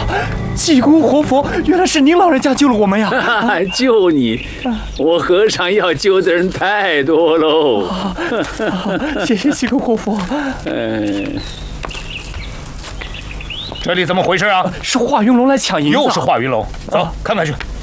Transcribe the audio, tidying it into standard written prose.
济公活佛，原来是您老人家救了我们呀！ 救你，我和尚要救的人太多喽。 谢谢济公活佛。 这里怎么回事啊？ 是华云龙来抢银子。 又是华云龙，走，看看去。